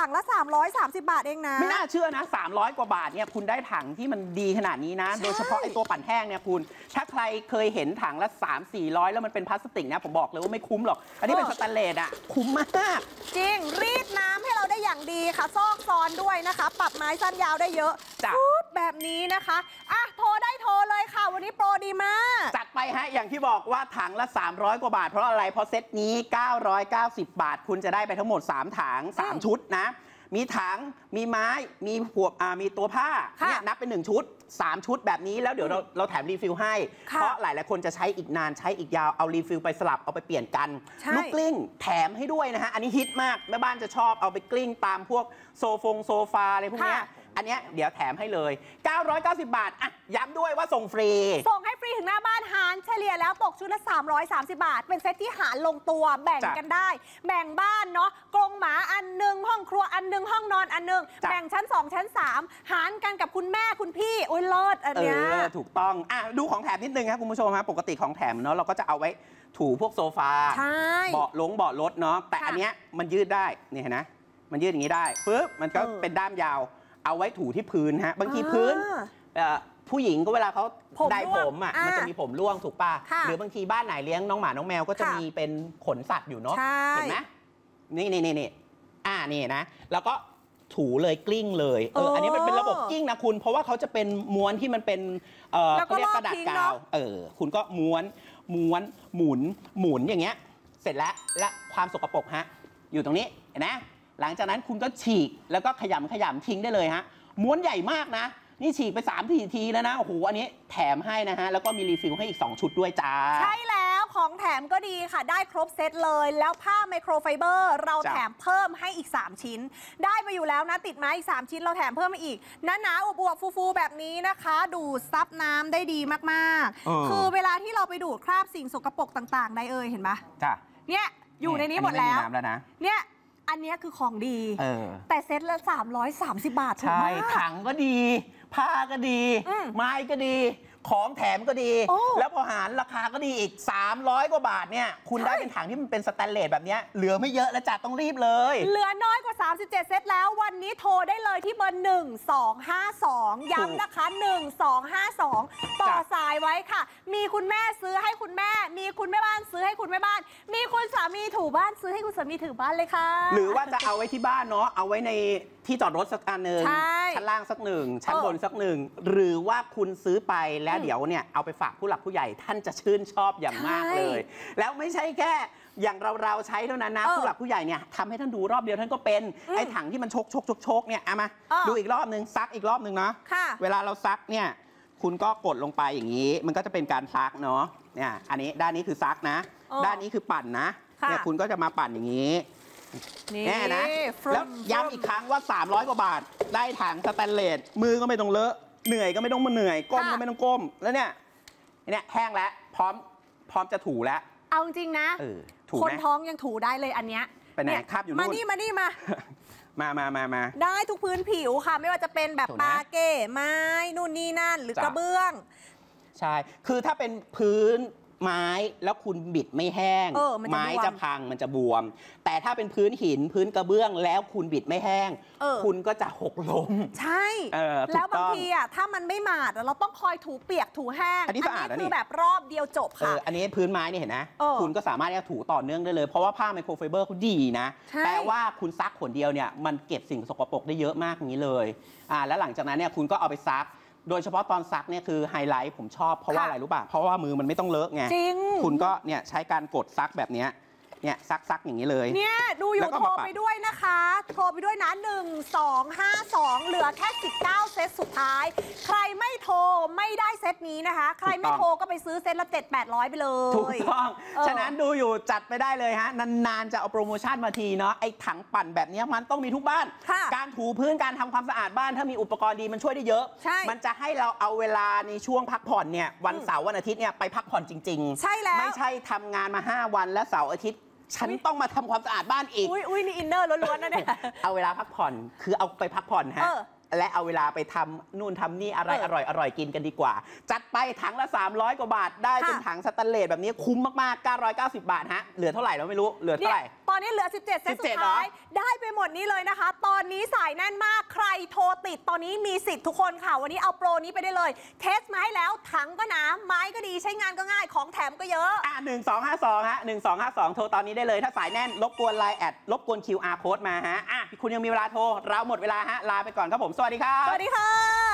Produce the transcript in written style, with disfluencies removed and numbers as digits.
ถังละ330 บาทเองนะไม่น่าเชื่อนะ300 กว่าบาทเนี่ยคุณได้ถังที่มันดีขนาดนี้นะโดยเฉพาะไอ้ตัวปั่นแห้งเนี่ยคุณถ้าใครเคยเห็นถังละ300-400แล้วมันเป็นพลาสติกนะผมบอกเลยว่าไม่คุ้มหรอกอันนี้เป็นสแตนเลสอ่ะคุ้มมากจริงรีดน้ำให้เราได้อย่างดีค่ะซอกซ้อนด้วยนะคะปรับไม้สั้นยาวได้เยอะปุ๊บแบบนี้นะคะอ่ะโทรได้โทรเลยค่ะวันนี้โปรดีมากจัดไปฮะอย่างที่บอกว่าถังละ300 กว่าบาทเพราะอะไรเพราะเซตนี้990 บาทคุณจะได้ไปทั้งหมด3ถัง3ชุดนะมีถังมีไม้มีมีตัวผ้าเนี่ยนับเป็น1ชุด3ชุดแบบนี้แล้วเดี๋ยวเราแถมรีฟิลให้เพราะหลายคนจะใช้อีกนานใช้อีกยาวเอารีฟิลไปสลับเอาไปเปลี่ยนกันลูกกลิ้งแถมให้ด้วยนะฮะอันนี้ฮิตมากแม่บ้านจะชอบเอาไปกลิ้งตามพวกโซฟาอะไรพวกนี้อันนี้เดี๋ยวแถมให้เลย990 บาทอ่ะย้ำด้วยว่าส่งฟรีส่งให้ฟรีถึงหน้าบ้านหารเฉลี่ยแล้วตกชุดละ330 บาทเป็นเซตที่หารลงตัวแบ่งกันได้แบ่งบ้านเนาะกรงหมาอันนึงห้องครัวอันนึงห้องนอนอันนึงแบ่งชั้น2ชั้น3หารกันกับคุณแม่คุณพี่โอ้ยเลิศอันเนี้ยถูกต้องอ่ะดูของแถมนิดนึงครับคุณผู้ชมครับปกติของแถมเนาะเราก็จะเอาไว้ถูพวกโซฟาเบาะรถเนาะแต่อันเนี้ยมันยืดได้นี่เห็นนะมันยืดอย่างนี้ได้ปึ๊บมันก็เป็นด้ามยาวเอาไว้ถูที่พื้นฮะบางทีพื้นผู้หญิงก็เวลาเขาได้ผมอ่ะมันจะมีผมร่วงถูกป่ะหรือบางทีบ้านไหนเลี้ยงน้องหมาน้องแมวก็จะมีเป็นขนสัตว์อยู่เนาะเห็นไหมนี่นี่นะแล้วก็ถูเลยกลิ้งเลยอันนี้มันเป็นระบบกลิ้งนะคุณเพราะว่าเขาจะเป็นม้วนที่มันเป็นเขาเรียกกระดาษกาวคุณก็ม้วนหมุนอย่างเงี้ยเสร็จแล้วและความสกปรกฮะอยู่ตรงนี้เห็นไหมหลังจากนั้นคุณก็ฉีกแล้วก็ขยำทิ้งได้เลยฮะม้วนใหญ่มากนะนี่ฉีกไป3 ทีแล้วนะโอ้โหอันนี้แถมให้นะฮะแล้วก็มีรีฟิลให้อีก2ชุดด้วยจ้าใช่แล้วของแถมก็ดีค่ะได้ครบเซตเลยแล้วผ้าไมโครไฟเบอร์เราแถมเพิ่มให้อีก3ชิ้นได้ไปอยู่แล้วนะติดไม้อีก3ชิ้นเราแถมเพิ่มมาอีกหนาๆอวบๆฟูๆแบบนี้นะคะดูดซับน้ำได้ดีมากๆคือเวลาที่เราไปดูดคราบสิ่งสกปรกต่างๆได้เห็นไหมจ้ะเนี่ยอยู่ในนี้หมดแล้วเนี่ยอันนี้คือของดีแต่เซตละ330 บาทถูกไหมถังก็ดีผ้าก็ดีไม้ก็ดีของแถมก็ดีแล้วพอหารราคาก็ดีอีก300 กว่าบาทเนี่ยคุณได้เป็นถังที่มันเป็นสแตนเลสแบบนี้เหลือไม่เยอะแล้วจ้ะต้องรีบเลยเหลือน้อยกว่า37เซตแล้ววันนี้โทรได้เลยที่เบอร์1252ย้ำนะคะ1252ต่อสายไว้ค่ะมีคุณแม่ซื้อให้คุณแม่มีคุณแม่บ้านซื้อให้คุณแม่บ้านมีคุณสามีถูบ้านซื้อให้คุณสามีถูบ้านเลยค่ะหรือว่าจะเอาไว้ที่บ้านเนาะเอาไว้ในที่จอดรถสักอันหนึ่งชั้นล่างสัก1ชั้นบนสัก1หรือว่าคุณซื้อไปแล้วเดี๋ยวเนี่ยเอาไปฝากผู้หลักผู้ใหญ่ท่านจะชื่นชอบอย่างมากเลยแล้วไม่ใช่แค่อย่างเราใช้เท่านั้นนะผู้หลักผู้ใหญ่เนี่ยทำให้ท่านดูรอบเดียวท่านก็เป็นไอ้ถังที่มันชกเนี่ยเอามาดูอีกรอบนึงซักอีกรอบนึงเนาะเวลาเราซักเนี่ยคุณก็กดลงไปอย่างนี้มันก็จะเป็นการซักเนาะเนี่ยอันนี้ด้านนี้คือซักนะด้านนี้คือปั่นนะเนี่ยคุณก็จะมาปั่นอย่างนี้แน่นะแล้วย้ำอีกครั้งว่า300 กว่าบาทได้ถังสแตนเลสมือก็ไม่ต้องเลอะเหนื่อยก็ไม่ต้องมาเหนื่อยก้มก็ไม่ต้องก้มแล้วเนี่ยแห้งแล้วพร้อมจะถูแล้วเอาจริงนะคนท้องยังถูได้เลยอันเนี้ยไปไหนคาบอยู่นู่นมานี่มาได้ทุกพื้นผิวค่ะไม่ว่าจะเป็นแบบปาเก้ไม้นู่นนี่นั่นหรือกระเบื้องใช่คือถ้าเป็นพื้นไม้แล้วคุณบิดไม่แห้งไม้จะพังมันจะบวมแต่ถ้าเป็นพื้นหินพื้นกระเบื้องแล้วคุณบิดไม่แห้งคุณก็จะหกล้มใช่แล้วบางทีอ่ะถ้ามันไม่หมาดเราต้องคอยถูเปียกถูแห้งอันนี้คือแบบรอบเดียวจบค่ะอันนี้พื้นไม้เนี่ยเห็นนะคุณก็สามารถที่จะถูต่อเนื่องได้เลยเพราะว่าผ้าไมโครไฟเบอร์เขาดีนะแปลว่าคุณซักขนเดียวเนี่ยมันเก็บสิ่งสกปรกได้เยอะมากอย่างนี้เลยแล้วหลังจากนั้นเนี่ยคุณก็เอาไปซักโดยเฉพาะตอนซักเนี่ยคือไฮไลท์ผมชอบเพราะว่าอะไรรู้ป่ะเพราะว่ามือมันไม่ต้องเลอะไงคุณก็เนี่ยใช้การกดซักแบบนี้เนี่ยซักอย่างนี้เลยเนี่ยดูอยู่โทรไปด้วยนะคะโทรไปด้วยนะ1252เหลือแค่19เซตสุดท้ายใครไม่โทรไม่ได้เซตนี้นะคะใครไม่โทรก็ไปซื้อเซตละ700-800ไปเลยถูกต้องฉะนั้นดูอยู่จัดไปได้เลยฮะนานๆจะเอาโปรโมชั่นมาทีเนาะไอ้ถังปั่นแบบนี้มันต้องมีทุกบ้านการถูพื้นการทำความสะอาดบ้านถ้ามีอุปกรณ์ดีมันช่วยได้เยอะมันจะให้เราเอาเวลาในช่วงพักผ่อนเนี่ยวันเสาร์วันอาทิตย์เนี่ยไปพักผ่อนจริงๆใช่แล้วไม่ใช่ทำงานมา5 วันและเสาร์อาทิตย์ฉันต้องมาทำความสะอาดบ้านอีกอุ้ยนี่อินเนอร์ล้วนๆนะเนี่ยเอาเวลาพักผ่อนคือเอาไปพักผ่อนฮะและเอาเวลาไปทำนู่นทำนี่อะไรอร่อยกินกันดีกว่าจัดไปถังละ300กว่าบาทได้เป็นถังสแตนเลสแบบนี้คุ้มมากๆ990 บาทฮะเหลือเท่าไหร่เราไม่รู้เหลือเท่าไหร่ตอนนี้เหลือ17เซตสุดท้ายได้ไปหมดนี้เลยนะคะตอนนี้สายแน่นมากใครโทรติดตอนนี้มีสิทธิ์ทุกคนค่ะวันนี้เอาโปรนี้ไปได้เลยเทสมาให้แล้วถังก็หนาไม้ก็ดีใช้งานก็ง่ายของแถมก็เยอะ 1252ฮะ1252โทรตอนนี้ได้เลยถ้าสายแน่นรบกวนไลน์แอดรบกวน QR Code มาฮะคุณยังมีเวลาโทรเราหมดเวลาฮะลาไปก่อนครับผมสวัสดีครับสวัสดีค่ะ